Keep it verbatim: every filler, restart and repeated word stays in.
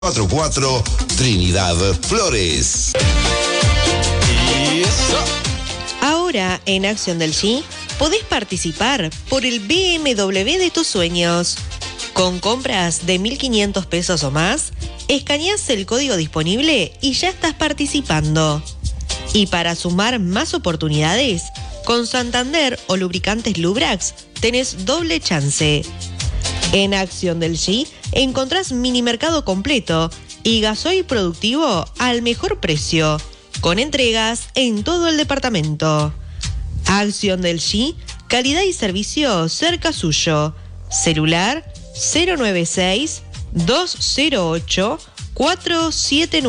cuatro cuatro Trinidad Flores. Y eso. Ahora, en Acción del G, podés participar por el B M W de tus sueños. Con compras de mil quinientos pesos o más, escaneás el código disponible y ya estás participando. Y para sumar más oportunidades, con Santander o Lubricantes Lubrax tenés doble chance. En Acción del G encontrás mini mercado completo y gasoil productivo al mejor precio, con entregas en todo el departamento. Acción del G, calidad y servicio cerca suyo. Celular cero nueve seis, dos cero ocho, cuatro siete nueve.